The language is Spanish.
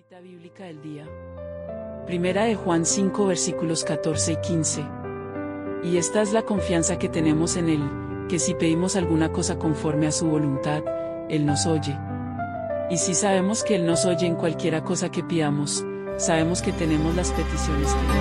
Cita bíblica del día. Primera de Juan 5 versículos 14 y 15. Y esta es la confianza que tenemos en Él, que si pedimos alguna cosa conforme a su voluntad, Él nos oye. Y si sabemos que Él nos oye en cualquiera cosa que pidamos, sabemos que tenemos las peticiones que